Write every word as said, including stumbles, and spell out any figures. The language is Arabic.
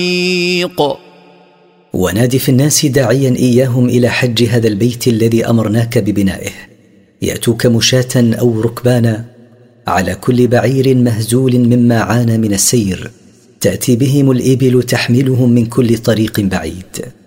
ونادي في الناس داعيا إياهم إلى حج هذا البيت الذي أمرناك ببنائه، يأتوك مشاة أو ركبانا على كل بعير مهزول مما عانى من السير، تأتي بهم الإبل تحملهم من كل طريق بعيد.